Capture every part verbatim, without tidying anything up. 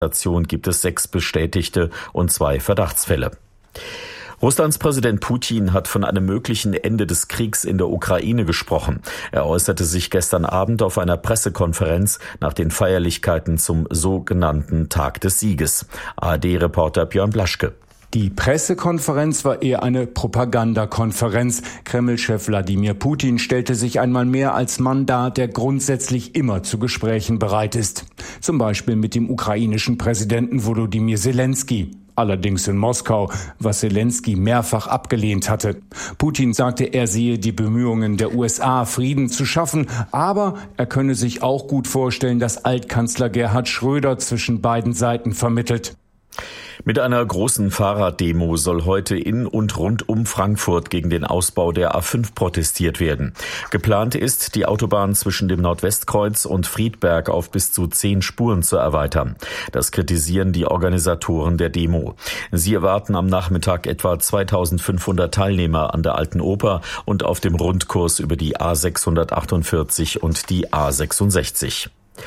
gibt es sechs Bestätigte und zwei Verdachtsfälle. Russlands Präsident Putin hat von einem möglichen Ende des Kriegs in der Ukraine gesprochen. Er äußerte sich gestern Abend auf einer Pressekonferenz nach den Feierlichkeiten zum sogenannten Tag des Sieges. A R D-Reporter Björn Blaschke. Die Pressekonferenz war eher eine Propagandakonferenz. Kreml-Chef Wladimir Putin stellte sich einmal mehr als Mann dar, der grundsätzlich immer zu Gesprächen bereit ist. Zum Beispiel mit dem ukrainischen Präsidenten Volodymyr Zelensky. Allerdings in Moskau, was Zelensky mehrfach abgelehnt hatte. Putin sagte, er sehe die Bemühungen der U S A, Frieden zu schaffen, aber er könne sich auch gut vorstellen, dass Altkanzler Gerhard Schröder zwischen beiden Seiten vermittelt. Mit einer großen Fahrraddemo soll heute in und rund um Frankfurt gegen den Ausbau der A fünf protestiert werden. Geplant ist, die Autobahn zwischen dem Nordwestkreuz und Friedberg auf bis zu zehn Spuren zu erweitern. Das kritisieren die Organisatoren der Demo. Sie erwarten am Nachmittag etwa zweitausendfünfhundert Teilnehmer an der Alten Oper und auf dem Rundkurs über die A sechshundertachtundvierzig und die A sechsundsechzig.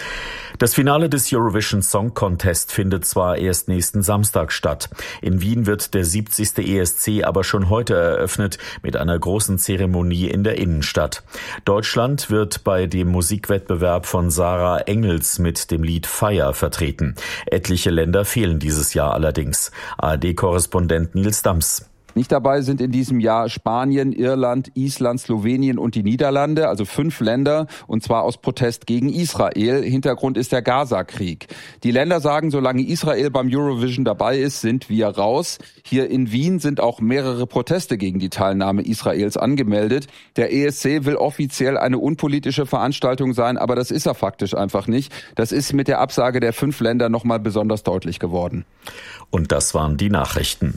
Das Finale des Eurovision Song Contest findet zwar erst nächsten Samstag statt. In Wien wird der siebzigste E S C aber schon heute eröffnet mit einer großen Zeremonie in der Innenstadt. Deutschland wird bei dem Musikwettbewerb von Sarah Engels mit dem Lied Fire vertreten. Etliche Länder fehlen dieses Jahr allerdings. A R D-Korrespondent Nils Dams. Nicht dabei sind in diesem Jahr Spanien, Irland, Island, Slowenien und die Niederlande, also fünf Länder, und zwar aus Protest gegen Israel. Hintergrund ist der Gaza-Krieg. Die Länder sagen, solange Israel beim Eurovision dabei ist, sind wir raus. Hier in Wien sind auch mehrere Proteste gegen die Teilnahme Israels angemeldet. Der E S C will offiziell eine unpolitische Veranstaltung sein, aber das ist er faktisch einfach nicht. Das ist mit der Absage der fünf Länder nochmal besonders deutlich geworden. Und das waren die Nachrichten.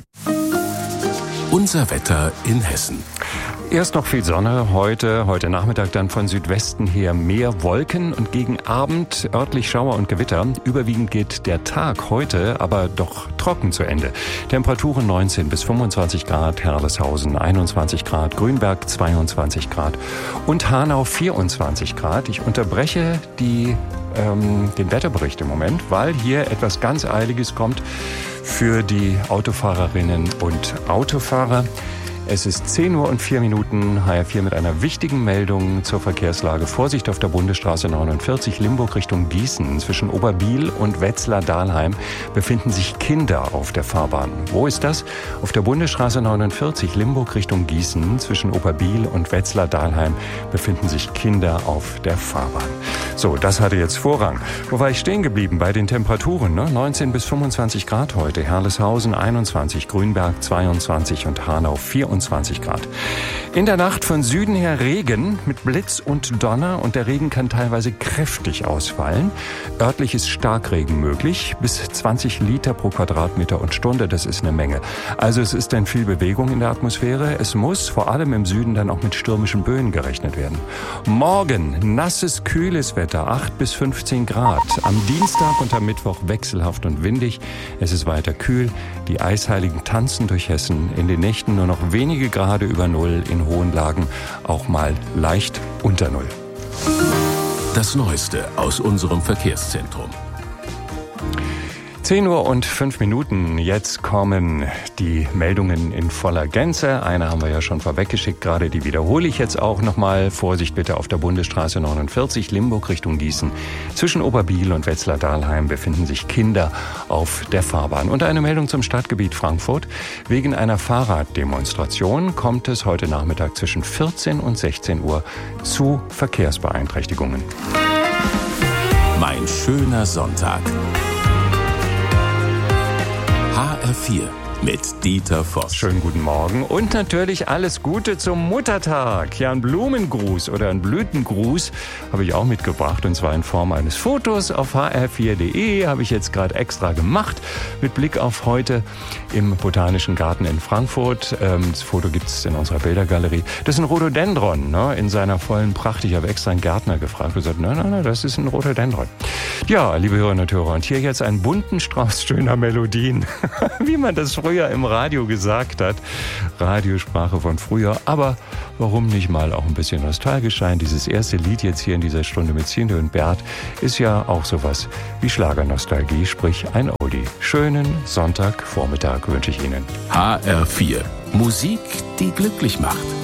Unser Wetter in Hessen. Erst noch viel Sonne heute, heute Nachmittag dann von Südwesten her mehr Wolken und gegen Abend örtlich Schauer und Gewitter. Überwiegend geht der Tag heute aber doch trocken zu Ende. Temperaturen neunzehn bis fünfundzwanzig Grad, Herleshausen einundzwanzig Grad, Grünberg zweiundzwanzig Grad und Hanau vierundzwanzig Grad. Ich unterbreche die, ähm, den Wetterbericht im Moment, weil hier etwas ganz Eiliges kommt für die Autofahrerinnen und Autofahrer. Es ist zehn Uhr und vier Minuten, H R vier mit einer wichtigen Meldung zur Verkehrslage. Vorsicht auf der Bundesstraße neunundvierzig, Limburg Richtung Gießen. Zwischen Oberbiel und Wetzlar-Dahlheim befinden sich Kinder auf der Fahrbahn. Wo ist das? Auf der Bundesstraße neunundvierzig, Limburg Richtung Gießen. Zwischen Oberbiel und Wetzlar-Dahlheim befinden sich Kinder auf der Fahrbahn. So, das hatte jetzt Vorrang. Wo war ich stehen geblieben? Bei den Temperaturen, ne? neunzehn bis fünfundzwanzig Grad heute. Herleshausen einundzwanzig, Grünberg zweiundzwanzig und Hanau vierundzwanzig Grad. In der Nacht von Süden her Regen mit Blitz und Donner und der Regen kann teilweise kräftig ausfallen. Örtlich ist Starkregen möglich, bis zwanzig Liter pro Quadratmeter und Stunde, das ist eine Menge. Also es ist dann viel Bewegung in der Atmosphäre. Es muss vor allem im Süden dann auch mit stürmischen Böen gerechnet werden. Morgen nasses, kühles Wetter, acht bis fünfzehn Grad. Am Dienstag und am Mittwoch wechselhaft und windig. Es ist weiter kühl. Die Eisheiligen tanzen durch Hessen. In den Nächten nur noch wenige Grade über Null, in hohen Lagen auch mal leicht unter Null. Das Neueste aus unserem Verkehrszentrum. zehn Uhr und fünf Minuten. Jetzt kommen die Meldungen in voller Gänze. Eine haben wir ja schon vorweggeschickt, gerade die wiederhole ich jetzt auch nochmal. Vorsicht bitte auf der Bundesstraße neunundvierzig, Limburg Richtung Gießen. Zwischen Oberbiel und Wetzlar-Dahlheim befinden sich Kinder auf der Fahrbahn. Und eine Meldung zum Stadtgebiet Frankfurt. Wegen einer Fahrraddemonstration kommt es heute Nachmittag zwischen vierzehn und sechzehn Uhr zu Verkehrsbeeinträchtigungen. Mein schöner Sonntag. H R vier mit Dieter Voss. Schönen guten Morgen und natürlich alles Gute zum Muttertag. Ja, einen Blumengruß oder einen Blütengruß habe ich auch mitgebracht und zwar in Form eines Fotos auf h r vier punkt d e. Habe ich jetzt gerade extra gemacht mit Blick auf heute im Botanischen Garten in Frankfurt. Das Foto gibt es in unserer Bildergalerie. Das ist ein Rhododendron, ne, in seiner vollen Pracht. Ich habe extra einen Gärtner gefragt und gesagt, nein, nein, nein, das ist ein Rhododendron. Ja, liebe Hörerinnen und Hörer, und hier jetzt einen bunten Strauß schöner Melodien, wie man das früher früher im Radio gesagt hat. Radiosprache von früher, aber warum nicht mal auch ein bisschen nostalgisch sein? Dieses erste Lied jetzt hier in dieser Stunde mit Sinde und Bert ist ja auch sowas wie Schlagernostalgie, sprich ein Oldie. Schönen Sonntagvormittag wünsche ich Ihnen. H R vier. Musik, die glücklich macht.